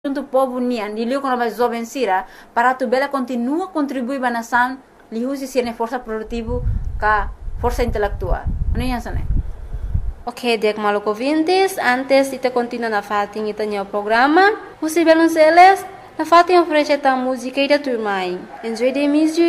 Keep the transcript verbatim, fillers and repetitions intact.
Untuk povo nian di liu mais jovem sira para tu bela continua contribuir para a nação liu se ser força produtivo ka força intelectual não é assim. Ok, dek maluco ouvintes, antes ita continua na fatin ita nyo programa, Husi Belonceles, na fatin oferece ta música ita turmai. Enjoy the music.